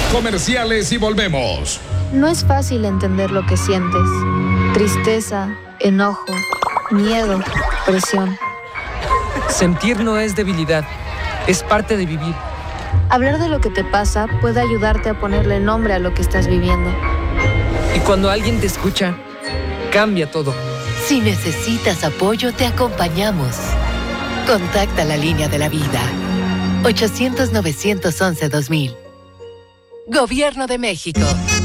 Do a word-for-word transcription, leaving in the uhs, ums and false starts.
Comerciales y volvemos. No es fácil entender lo que sientes. Tristeza, enojo, miedo, presión. Sentir no es debilidad, es parte de vivir. Hablar de lo que te pasa puede ayudarte a ponerle nombre a lo que estás viviendo. Y cuando alguien te escucha, cambia todo. Si necesitas apoyo, te acompañamos. Contacta la línea de la vida. ochocientos, novecientos once, dos mil. Gobierno de México.